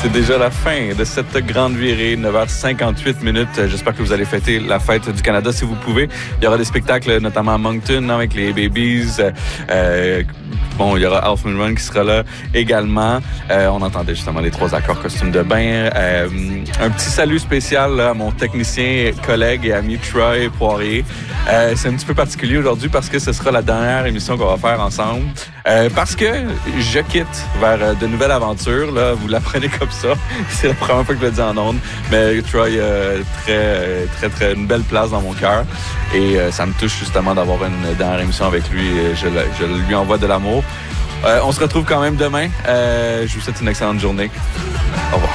C'est déjà la fin de cette grande virée, 9h58 minutes. J'espère que vous allez fêter la fête du Canada si vous pouvez. Il y aura des spectacles, notamment à Moncton, avec les Babies. Il y aura Alf Run qui sera là également. On entendait justement les 3 accords costumes de bain. Un petit salut spécial là, à mon technicien, collègue et ami Troy Poirier. C'est un petit peu particulier aujourd'hui parce que ce sera la dernière émission qu'on va faire ensemble. Parce que je quitte vers de nouvelles aventures. Là, vous l'apprenez comme ça. C'est la première fois que je le dis en ondes. Mais Troy, très une belle place dans mon cœur. Et ça me touche justement d'avoir une dernière émission avec lui. Je lui envoie de l'amour. On se retrouve quand même demain. Je vous souhaite une excellente journée. Au revoir.